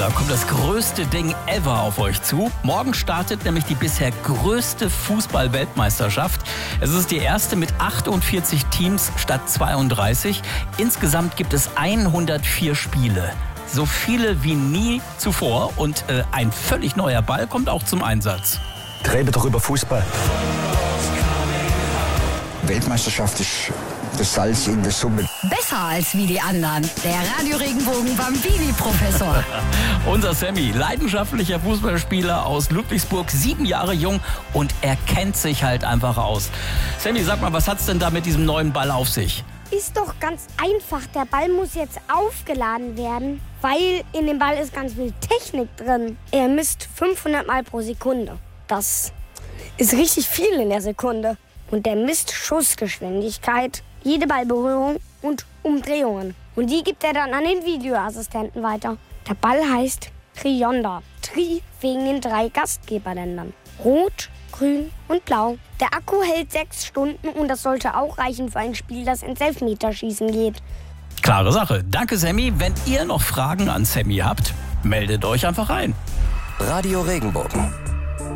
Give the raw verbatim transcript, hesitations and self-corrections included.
da kommt das größte Ding ever auf euch zu. Morgen startet nämlich die bisher größte Fußball-Weltmeisterschaft. Es ist die erste mit achtundvierzig Teams statt zweiunddreißig. Insgesamt gibt es hundertvier Spiele. So viele wie nie zuvor. Und äh, ein völlig neuer Ball kommt auch zum Einsatz. Rede doch über Fußball. Weltmeisterschaft ist das Salz in der Suppe. Besser als wie die anderen. Der Radio Regenbogen Bambini-Professor. Unser Sammy, leidenschaftlicher Fußballspieler aus Ludwigsburg, sieben Jahre jung, und er kennt sich halt einfach aus. Sammy, sag mal, was hat's denn da mit diesem neuen Ball auf sich? Ist doch ganz einfach. Der Ball muss jetzt aufgeladen werden, weil in dem Ball ist ganz viel Technik drin. Er misst fünfhundert Mal pro Sekunde. Das ist richtig viel in der Sekunde. Und der misst Schussgeschwindigkeit, jede Ballberührung und Umdrehungen. Und die gibt er dann an den Videoassistenten weiter. Der Ball heißt Triyonder. Tri wegen den drei Gastgeberländern. Rot, Grün und Blau. Der Akku hält sechs Stunden und das sollte auch reichen für ein Spiel, das ins Elfmeterschießen geht. Klare Sache. Danke, Sammy. Wenn ihr noch Fragen an Sammy habt, meldet euch einfach ein. Radio Regenbogen.